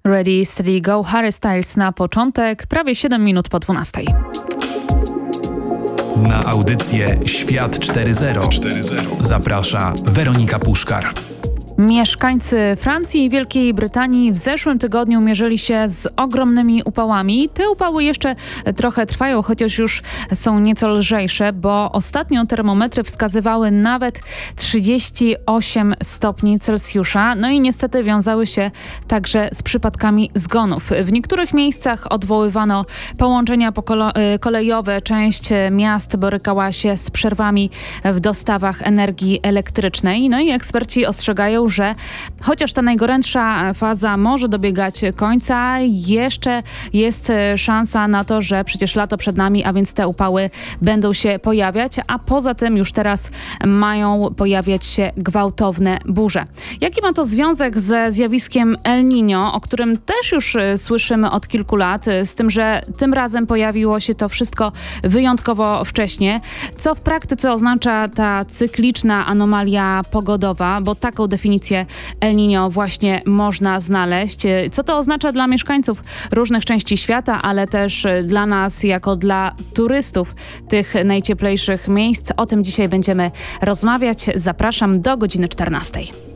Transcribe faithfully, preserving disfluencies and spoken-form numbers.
Ready, Steady, Go, Harry Styles na początek, prawie siedem minut po dwunastej. Na audycję Świat cztery zero zaprasza Weronika Puszkar. Mieszkańcy Francji i Wielkiej Brytanii w zeszłym tygodniu mierzyli się z ogromnymi upałami. Te upały jeszcze trochę trwają, chociaż już są nieco lżejsze, bo ostatnio termometry wskazywały nawet trzydzieści osiem stopni Celsjusza. No i niestety wiązały się także z przypadkami zgonów. W niektórych miejscach odwoływano połączenia kolejowe. Część miast borykała się z przerwami w dostawach energii elektrycznej. No i eksperci ostrzegają, że chociaż ta najgorętsza faza może dobiegać końca, jeszcze jest szansa na to, że przecież lato przed nami, a więc te upały będą się pojawiać, a poza tym już teraz mają pojawiać się gwałtowne burze. Jaki ma to związek ze zjawiskiem El Niño, o którym też już słyszymy od kilku lat, z tym, że tym razem pojawiło się to wszystko wyjątkowo wcześnie. Co w praktyce oznacza ta cykliczna anomalia pogodowa, bo taką definicję El Niño właśnie można znaleźć. Co to oznacza dla mieszkańców różnych części świata, ale też dla nas jako dla turystów tych najcieplejszych miejsc? O tym dzisiaj będziemy rozmawiać. Zapraszam do godziny czternastej.